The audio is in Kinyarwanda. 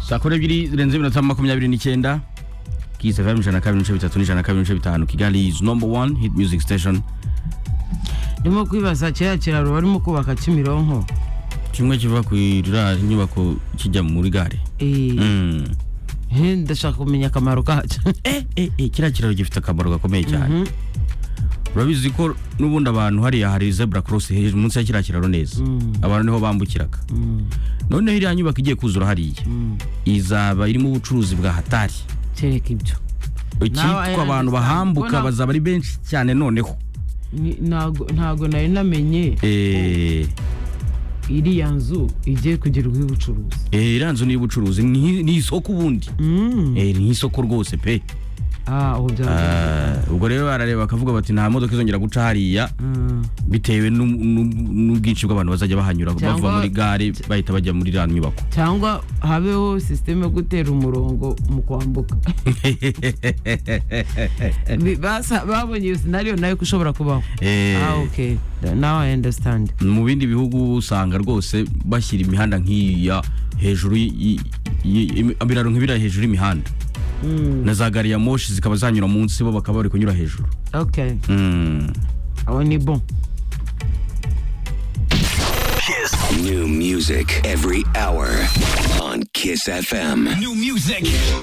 saa 2:29 Kiss FM 102.3 Kigali is number one hit music station. Ndimo kwibaza kiraro barimo kubaka Kimironko. Kimwe kiva ku inyubako kijya muri gare. Ndashaka kumenya akamaro kacu. Kiraro gifite akamaro gakomeye cyane. Urabizi ko nubundi abantu hari zebra cross hejuru munsi ya kiraro neza. Abantu niho bambukiraga. None hiriya nyubako igiye kuzura hariya. Izaba irimo ubucuruzi bwa hatari. Cereka ibyo. Ikitwa abantu bahambuka bazaba ari benshi cyane noneho. Ntago nari namenye. Iriya nzu igiye kugira ubucuruzi. Iriya nzu ni ubucuruzi ni isoko ubundi. Ni isoko rwose pe. Ubwo rero barareba bakavuga bati nta modoka izongera guca hariya bitewe n'ubwinshi bw'abantu bazajya bahanyura bava muri gare bahita bajya muri iriya nyubako, cyangwa habeho system yo gutera umurongo mu kwambuka. Babonye iyo scenario nayo kushobora kubaho. Okay, now I understand. Mu bindi bihugu usanga rwose bashyira imihanda nk'iya hejuru y'ibiraro nk'ibira hejuru y'imihanda. Na za gari ya moshi zikaba zanyura munsi bo bakaba bari kunyura hejuru. Okay. Aho ni bon. Kiss. New music every hour on Kiss FM. New music.